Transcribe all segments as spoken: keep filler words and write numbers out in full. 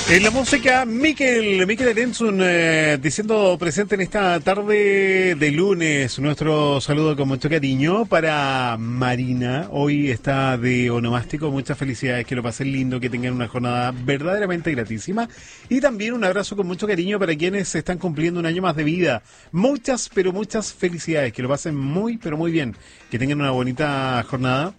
En la música, Mikel, Mikel Erentxun eh, diciendo presente en esta tarde de lunes. Nuestro saludo con mucho cariño para Marina. Hoy está de onomástico. Muchas felicidades, que lo pasen lindo, que tengan una jornada verdaderamente gratísima. Y también un abrazo con mucho cariño para quienes están cumpliendo un año más de vida. Muchas, pero muchas felicidades, que lo pasen muy, pero muy bien. Que tengan una bonita jornada.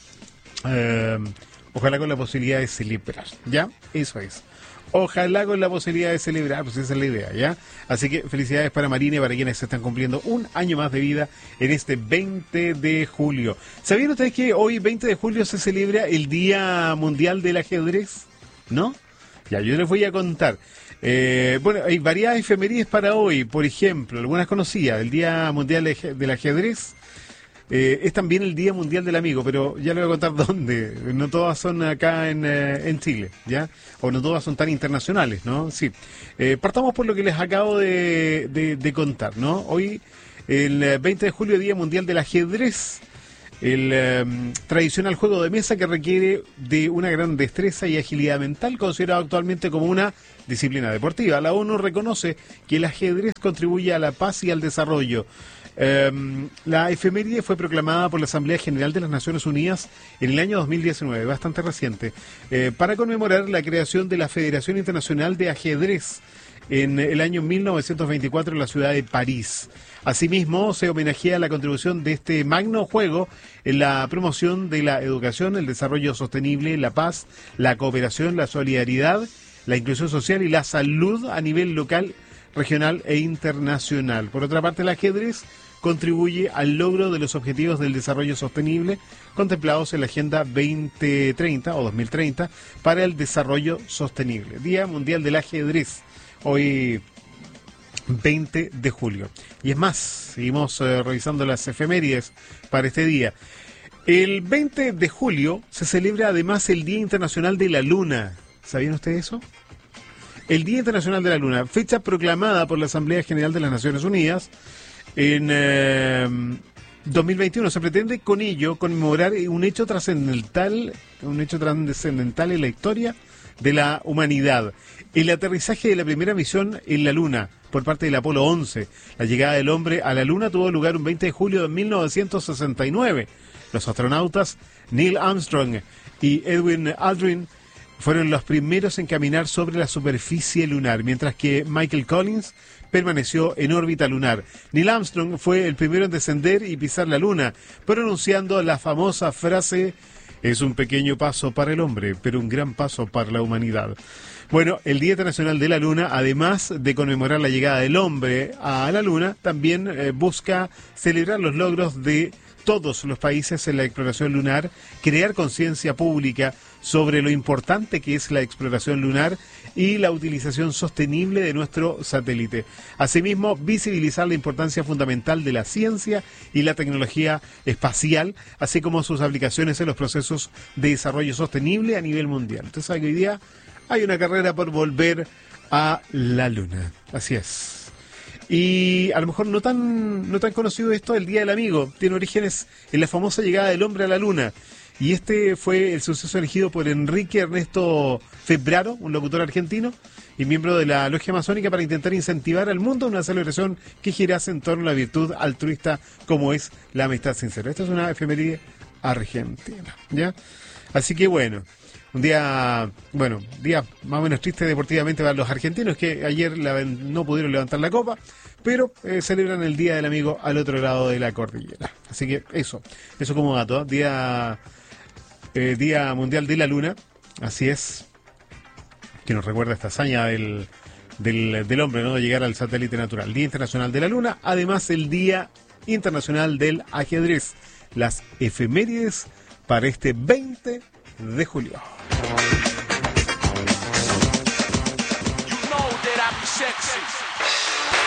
Eh, ojalá con la posibilidad de celebrar. ¿Ya? Eso es. Ojalá con la posibilidad de celebrar, pues esa es la idea, ¿ya? Así que felicidades para Marina y para quienes están cumpliendo un año más de vida en este veinte de julio. ¿Sabían ustedes que hoy, veinte de julio, se celebra el Día Mundial del Ajedrez? ¿No? Ya, yo les voy a contar. Eh, bueno, hay varias efemérides para hoy, por ejemplo, algunas conocidas, el Día Mundial del Ajedrez. Eh, es también el Día Mundial del Amigo, pero ya les voy a contar dónde. No todas son acá en, eh, en Chile, ¿ya? O no todas son tan internacionales, ¿no? Sí. Eh, partamos por lo que les acabo de, de, de contar, ¿no? Hoy, el veinte de julio, Día Mundial del Ajedrez, el eh, tradicional juego de mesa que requiere de una gran destreza y agilidad mental, considerado actualmente como una disciplina deportiva. La ONU reconoce que el ajedrez contribuye a la paz y al desarrollo. Um, la efeméride fue proclamada por la Asamblea General de las Naciones Unidas en el año dos mil diecinueve, bastante reciente, eh, para conmemorar la creación de la Federación Internacional de Ajedrez en el año mil novecientos veinticuatro en la ciudad de París. Asimismo, se homenajea la contribución de este magno juego en la promoción de la educación, el desarrollo sostenible, la paz, la cooperación, la solidaridad, la inclusión social y la salud a nivel local, regional e internacional. Por otra parte, el ajedrez contribuye al logro de los objetivos del desarrollo sostenible contemplados en la Agenda veinte treinta o dos mil treinta para el desarrollo sostenible. Día Mundial del Ajedrez, hoy veinte de julio. Y es más, seguimos eh, revisando las efemérides para este día. El veinte de julio se celebra además el Día Internacional de la Luna. ¿Sabían ustedes eso? El Día Internacional de la Luna, fecha proclamada por la Asamblea General de las Naciones Unidas en eh, dos mil veintiuno. Se pretende con ello conmemorar un hecho trascendental, un hecho trascendental en la historia de la humanidad. El aterrizaje de la primera misión en la Luna por parte del Apolo once. La llegada del hombre a la Luna tuvo lugar un veinte de julio de mil novecientos sesenta y nueve. Los astronautas Neil Armstrong y Edwin Aldrin fueron los primeros en caminar sobre la superficie lunar, mientras que Michael Collins permaneció en órbita lunar. Neil Armstrong fue el primero en descender y pisar la Luna, pronunciando la famosa frase: es un pequeño paso para el hombre, pero un gran paso para la humanidad. Bueno, el Día Internacional de la Luna, además de conmemorar la llegada del hombre a la Luna, también eh, busca celebrar los logros de todos los países en la exploración lunar, crear conciencia pública sobre lo importante que es la exploración lunar y la utilización sostenible de nuestro satélite. Asimismo, visibilizar la importancia fundamental de la ciencia y la tecnología espacial, así como sus aplicaciones en los procesos de desarrollo sostenible a nivel mundial. Entonces, hoy día hay una carrera por volver a la Luna. Así es. Y a lo mejor no tan, no tan conocido esto, el Día del Amigo. Tiene orígenes en la famosa llegada del hombre a la Luna. Y este fue el suceso elegido por Enrique Ernesto Febraro, un locutor argentino y miembro de la Logia Masónica, para intentar incentivar al mundo una celebración que girase en torno a la virtud altruista como es la amistad sincera. Esta es una efeméride argentina, ¿ya? Así que bueno, un día, bueno, día más o menos triste deportivamente para los argentinos, que ayer la, no pudieron levantar la copa, pero eh, celebran el Día del Amigo al otro lado de la cordillera. Así que eso, eso como dato, ¿eh? Día, eh, Día Mundial de la Luna, así es, que nos recuerda esta hazaña del, del, del hombre, ¿no?, de llegar al satélite natural. Día Internacional de la Luna, además el Día Internacional del Ajedrez. Las efemérides para este veinte de julio.